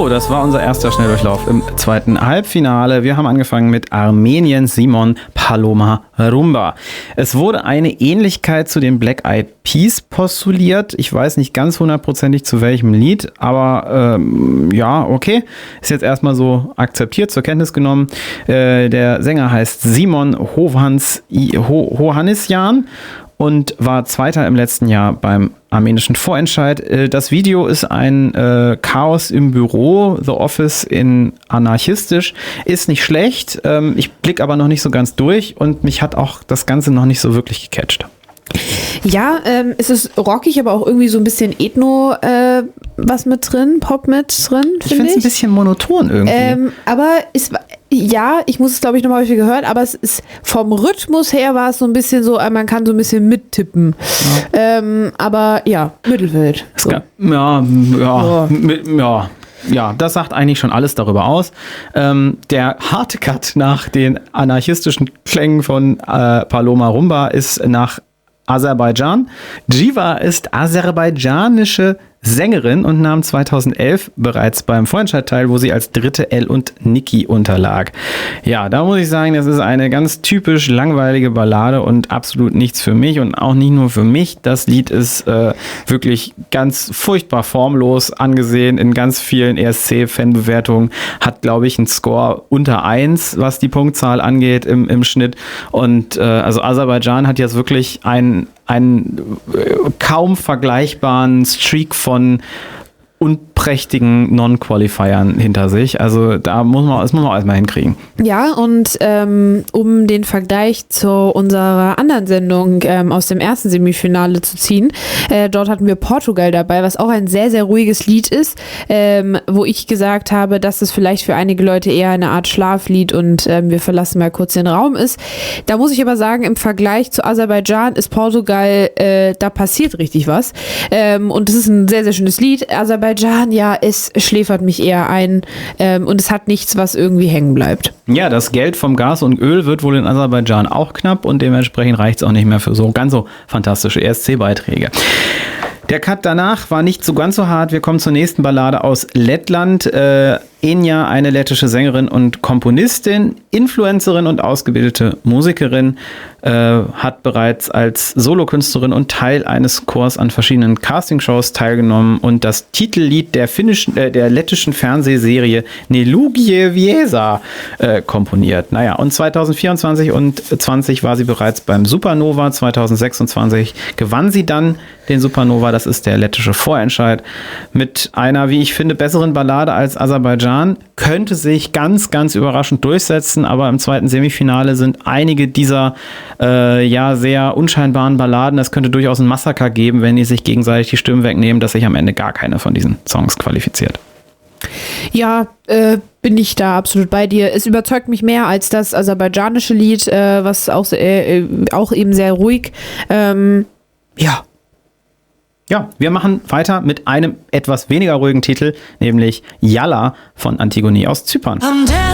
So, das war unser erster Schnelldurchlauf im zweiten Halbfinale. Wir haben angefangen mit Armeniens Simon Paloma Rumba. Es wurde eine Ähnlichkeit zu den Black Eyed Peas postuliert. Ich weiß nicht ganz hundertprozentig zu welchem Lied, aber ja, okay. Ist jetzt erstmal so akzeptiert, zur Kenntnis genommen. Der Sänger heißt Simon Hovhannisyan und war Zweiter im letzten Jahr beim armenischen Vorentscheid. Das Video ist ein Chaos im Büro, The Office in anarchistisch. Ist nicht schlecht, ich blicke aber noch nicht so ganz durch und mich hat auch das Ganze noch nicht so wirklich gecatcht. Ja, es ist rockig, aber auch irgendwie so ein bisschen Ethno was mit drin, Pop mit drin, finde ich. Ich finde es ein bisschen monoton irgendwie. Aber ja, ich muss es glaube ich nochmal häufig gehört, aber es ist vom Rhythmus her war es so ein bisschen so, man kann so ein bisschen mittippen. Ja. Aber ja, Mittelfeld. So. Ja, das sagt eigentlich schon alles darüber aus. Der harte Cut nach den anarchistischen Klängen von Paloma Rumba ist nach Aserbaidschan. Jiva ist aserbaidschanische Sängerin und nahm 2011 bereits beim Vorentscheid teil, wo sie als dritte Elle und Niki unterlag. Ja, da muss ich sagen, das ist eine ganz typisch langweilige Ballade und absolut nichts für mich und auch nicht nur für mich. Das Lied ist wirklich ganz furchtbar formlos angesehen in ganz vielen ESC-Fanbewertungen. Hat, glaube ich, einen Score unter 1, was die Punktzahl angeht im Schnitt. Und also Aserbaidschan hat jetzt wirklich einen kaum vergleichbaren Streak von unprächtigen Non-Qualifiern hinter sich. Also das muss man auch erstmal hinkriegen. Ja, und um den Vergleich zu unserer anderen Sendung aus dem ersten Semifinale zu ziehen, dort hatten wir Portugal dabei, was auch ein sehr, sehr ruhiges Lied ist, wo ich gesagt habe, dass es vielleicht für einige Leute eher eine Art Schlaflied und wir verlassen mal kurz den Raum ist. Da muss ich aber sagen, im Vergleich zu Aserbaidschan ist Portugal, da passiert richtig was. Und es ist ein sehr, sehr schönes Lied. Aserbaidschan, ja, es schläfert mich eher ein und es hat nichts, was irgendwie hängen bleibt. Ja, das Geld vom Gas und Öl wird wohl in Aserbaidschan auch knapp und dementsprechend reicht es auch nicht mehr für so ganz so fantastische ESC-Beiträge. Der Cut danach war nicht so ganz so hart. Wir kommen zur nächsten Ballade aus Lettland. Enya, eine lettische Sängerin und Komponistin, Influencerin und ausgebildete Musikerin, hat bereits als Solokünstlerin und Teil eines Chors an verschiedenen Castingshows teilgenommen und das Titellied der lettischen Fernsehserie Nelugie Viesa komponiert. Naja, und 2024 und 2020 war sie bereits beim Supernova. 2026 gewann sie dann den Supernova. Das ist der lettische Vorentscheid mit einer, wie ich finde, besseren Ballade als Aserbaidschan. Könnte sich ganz, ganz überraschend durchsetzen, aber im zweiten Semifinale sind einige dieser sehr unscheinbaren Balladen. Es könnte durchaus ein Massaker geben, wenn die sich gegenseitig die Stimmen wegnehmen, dass sich am Ende gar keine von diesen Songs qualifiziert. Ja, bin ich da absolut bei dir. Es überzeugt mich mehr als das aserbaidschanische Lied, was auch eben sehr ruhig. Ja. Ja, wir machen weiter mit einem etwas weniger ruhigen Titel, nämlich Yalla von Antigone aus Zypern.